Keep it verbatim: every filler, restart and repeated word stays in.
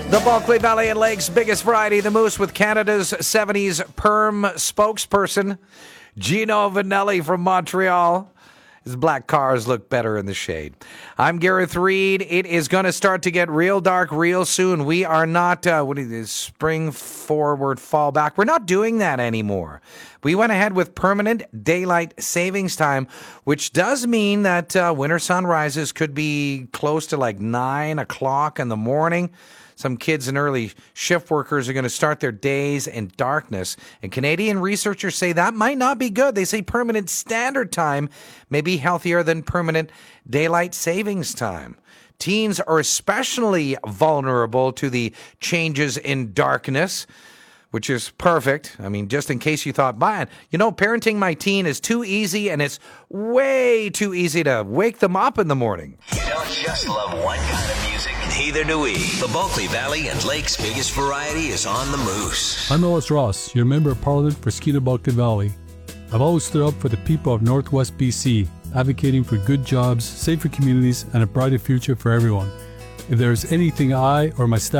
The Bulkley Valley and Lakes biggest variety, the Moose, with Canada's seventies perm spokesperson, Gino Vanelli from Montreal. His black cars look better in the shade. I'm Gareth Reed. It is going to start to get real dark real soon. We are not, uh, what is this, spring forward, fall back. We're not doing that anymore. We went ahead with permanent daylight savings time, which does mean that uh, winter sunrises could be close to like nine o'clock in the morning. Some kids and early shift workers are going to start their days in darkness. And Canadian researchers say that might not be good. They say permanent standard time may be healthier than permanent daylight savings time. Teens are especially vulnerable to the changes in darkness, which is perfect. I mean, just in case you thought, man, you know, parenting my teen is too easy, and it's way too easy to wake them up in the morning. You don't just love one kind of music. Neither do we. The Bulkley Valley and Lakes biggest variety is on the Moose. I'm Ellis Ross, your Member of Parliament for Skeena Bulkley Valley. I've always stood up for the people of Northwest B C, advocating for good jobs, safer communities, and a brighter future for everyone. If there is anything I or my staff